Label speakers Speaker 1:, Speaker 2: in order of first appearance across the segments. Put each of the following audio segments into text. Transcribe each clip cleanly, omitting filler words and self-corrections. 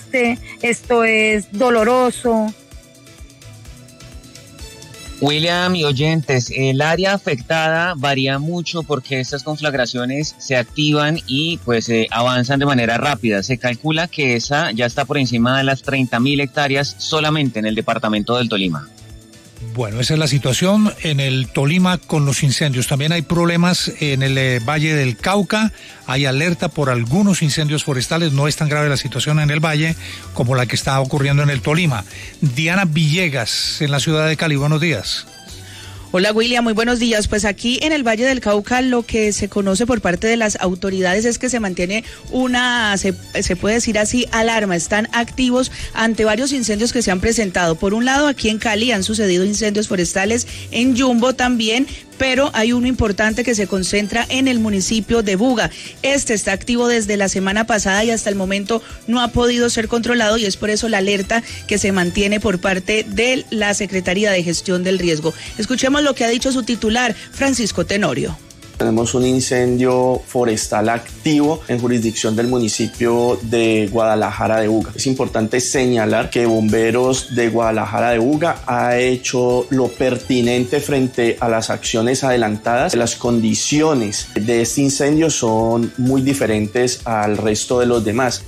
Speaker 1: triste, esto es doloroso.
Speaker 2: William y oyentes, el área afectada varía mucho porque estas conflagraciones se activan y pues avanzan de manera rápida. Se calcula que esa ya está por encima de las 30.000 hectáreas solamente en el departamento del Tolima.
Speaker 3: Bueno, esa es la situación en el Tolima con los incendios. También hay problemas en el Valle del Cauca. Hay alerta por algunos incendios forestales. No es tan grave la situación en el Valle como la que está ocurriendo en el Tolima. Diana Villegas, en la ciudad de Cali. Buenos días.
Speaker 4: Hola William, muy buenos días. Pues aquí en el Valle del Cauca lo que se conoce por parte de las autoridades es que se mantiene se puede decir así, alarma. Están activos ante varios incendios que se han presentado. Por un lado, aquí en Cali han sucedido incendios forestales, en Yumbo también, pero hay uno importante que se concentra en el municipio de Buga. Este está activo desde la semana pasada y hasta el momento no ha podido ser controlado y es por eso la alerta que se mantiene por parte de la Secretaría de Gestión del Riesgo. Escuchemos lo que ha dicho su titular, Francisco Tenorio.
Speaker 5: Tenemos un incendio forestal activo en jurisdicción del municipio de Guadalajara de Buga. Es importante señalar que Bomberos de Guadalajara de Buga ha hecho lo pertinente frente a las acciones adelantadas. Las condiciones de este incendio son muy diferentes al resto de los demás.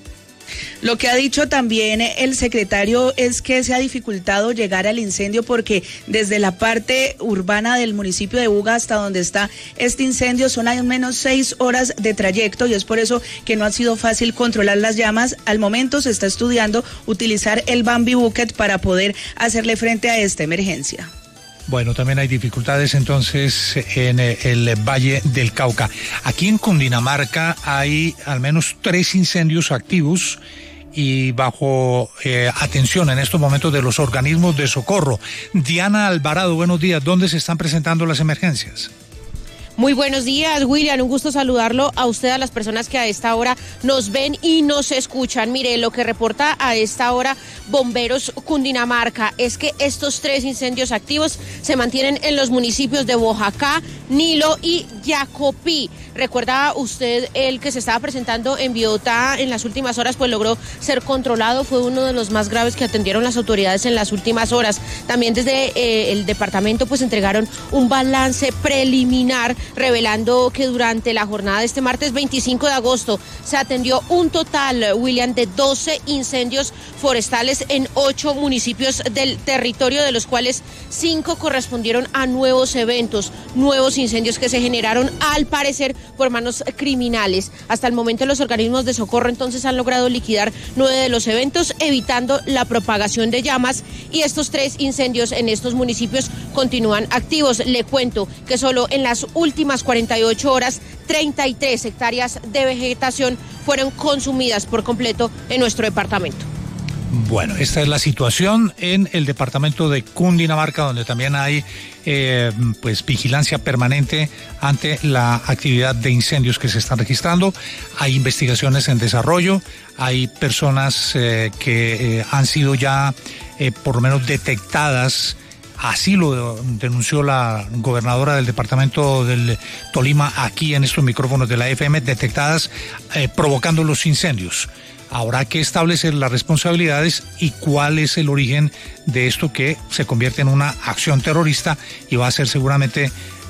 Speaker 4: Lo que ha dicho también el secretario es que se ha dificultado llegar al incendio porque desde la parte urbana del municipio de Buga hasta donde está este incendio son al menos 6 horas de trayecto y es por eso que no ha sido fácil controlar las llamas. Al momento se está estudiando utilizar el Bambi Bucket para poder hacerle frente a esta emergencia.
Speaker 3: Bueno, también hay dificultades entonces en el Valle del Cauca. Aquí en Cundinamarca hay al menos 3 incendios activos y bajo atención en estos momentos de los organismos de socorro. Diana Alvarado, buenos días. ¿Dónde se están presentando las emergencias?
Speaker 6: Muy buenos días, William, un gusto saludarlo a usted, a las personas que a esta hora nos ven y nos escuchan. Mire, lo que reporta a esta hora Bomberos Cundinamarca es que estos 3 incendios activos se mantienen en los municipios de Boyacá, Nilo y Yacopí. ¿Recuerda usted el que se estaba presentando en Biotá en las últimas horas? Pues logró ser controlado, fue uno de los más graves que atendieron las autoridades en las últimas horas. También desde el departamento pues entregaron un balance preliminar revelando que durante la jornada de este martes 25 de agosto se atendió un total, William, de 12 incendios forestales en 8 municipios del territorio, de los cuales 5 correspondieron a nuevos eventos, nuevos incendios que se generaron al parecer por manos criminales. Hasta el momento los organismos de socorro entonces han logrado liquidar 9 de los eventos, evitando la propagación de llamas, y estos 3 incendios en estos municipios continúan activos. Le cuento que solo en las últimas 48 horas 33 hectáreas de vegetación fueron consumidas por completo en nuestro departamento.
Speaker 3: Bueno, esta es la situación en el departamento de Cundinamarca, donde también hay pues vigilancia permanente ante la actividad de incendios que se están registrando. Hay investigaciones en desarrollo, hay personas que han sido ya por lo menos detectadas. Así lo denunció la gobernadora del departamento del Tolima aquí en estos micrófonos de la FM, detectadas provocando los incendios. Habrá que establecer las responsabilidades y cuál es el origen de esto que se convierte en una acción terrorista y va a ser seguramente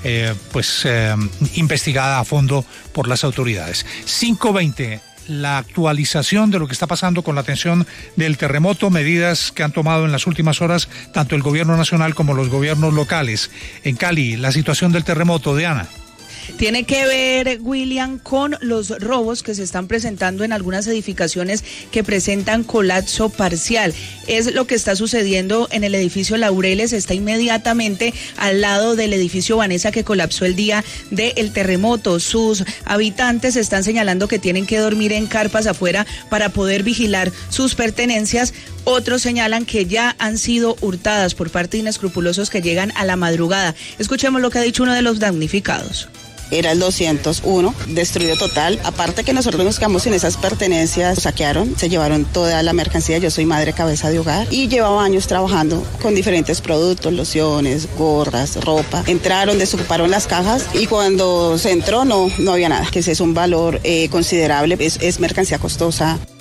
Speaker 3: investigada a fondo por las autoridades. 5:20. La actualización de lo que está pasando con la atención del terremoto, medidas que han tomado en las últimas horas tanto el gobierno nacional como los gobiernos locales. En Cali, la situación del terremoto, Diana.
Speaker 4: Tiene que ver, William, con los robos que se están presentando en algunas edificaciones que presentan colapso parcial. Es lo que está sucediendo en el edificio Laureles, está inmediatamente al lado del edificio Vanessa que colapsó el día del terremoto. Sus habitantes están señalando que tienen que dormir en carpas afuera para poder vigilar sus pertenencias. Otros señalan que ya han sido hurtadas por parte de inescrupulosos que llegan a la madrugada. Escuchemos lo que ha dicho uno de los damnificados.
Speaker 7: Era el 201, destruido total. Aparte que nosotros nos quedamos sin esas pertenencias, saquearon, se llevaron toda la mercancía. Yo soy madre cabeza de hogar y llevaba años trabajando con diferentes productos, lociones, gorras, ropa. Entraron, desocuparon las cajas y cuando se entró no había nada, que ese es un valor considerable, es mercancía costosa.